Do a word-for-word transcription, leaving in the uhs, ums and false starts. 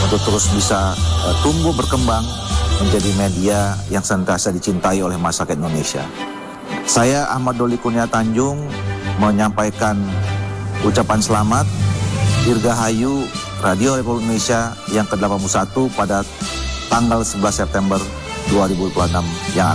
untuk terus bisa uh, tumbuh berkembang menjadi media yang senantiasa dicintai oleh masyarakat Indonesia. Saya Ahmad Doli Kurnia Tanjung menyampaikan ucapan selamat Dirgahayu Radio Republik Indonesia yang ke delapan puluh satu pada tanggal sebelas September dua ribu dua puluh enam yang